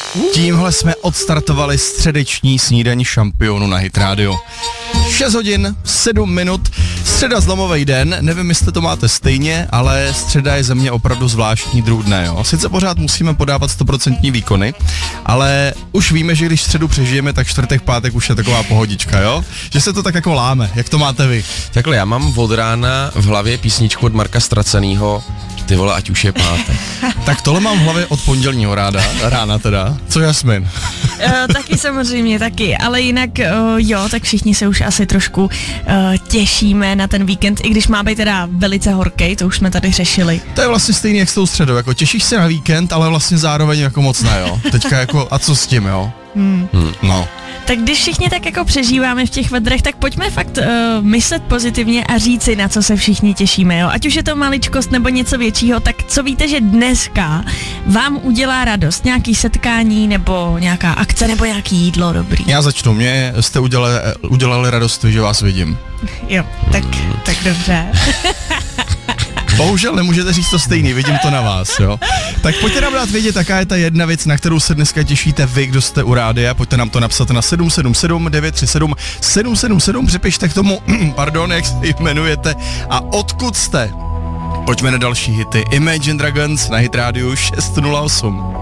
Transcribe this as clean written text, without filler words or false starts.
Tímhle jsme odstartovali středeční snídaní šampionu na Hit Radio. 6 hodin, 7 minut, středa zlomový den, nevím, jestli to máte stejně, ale středa je ze mě opravdu zvláštní druh dne, jo. Sice pořád musíme podávat 100% výkony, ale už víme, že když středu přežijeme, tak čtvrtek, pátek už je taková pohodička, jo. Že se to tak jako láme, jak to máte vy? Takhle, já mám od rána v hlavě písničku od Marka Stracenýho, ty vole, ať už je pátek. Tak tohle mám v hlavě od pondělního rána teda. Co Jasmin? Taky samozřejmě, taky, ale jinak jo, tak všichni se už asi trošku těšíme na ten víkend, i když má být teda velice horkej, to už jsme tady řešili. To je vlastně stejný jak s tou středou, jako těšíš se na víkend, ale vlastně zároveň jako moc ne, jo. Teďka jako, a co s tím, jo? No. Tak když všichni tak jako přežíváme v těch vedrech, tak pojďme fakt myslet pozitivně a říci, na co se všichni těšíme, jo. Ať už je to maličkost nebo něco většího, tak co víte, že dneska vám udělá radost? Nějaký setkání nebo nějaká akce nebo nějaký jídlo dobrý? Já začnu, mě jste udělali radost, že vás vidím. Jo, tak dobře. Bohužel nemůžete říct to stejný, vidím to na vás, jo. Tak pojďte nám dát vědět, jaká je ta jedna věc, na kterou se dneska těšíte vy, kdo jste u rádia. Pojďte nám to napsat na 777 937 777, připište k tomu, jak se jmenujete a odkud jste. Pojďme na další hity. Imagine Dragons na Hit Radio 608.